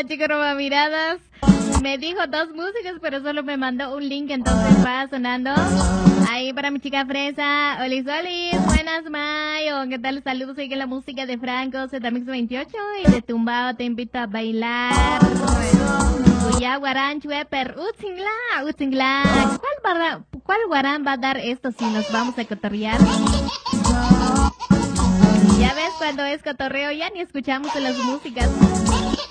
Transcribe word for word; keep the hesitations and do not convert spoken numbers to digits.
chico roba miradas. Me dijo dos músicas, pero solo me mandó un link, entonces va sonando. Ahí para mi chica fresa. Olis, olis, buenas Mayo. ¿Qué tal? Saludos, sigue la música de Franco, Zetamix veintiocho y de Tumbao te invito a bailar. Cuya guarán chueper, utzingla, utzingla. ¿Cuál, barra, ¿Cuál guarán va a dar esto si nos vamos a cotorrear? Ya ves, cuando es cotorreo ya ni escuchamos las músicas.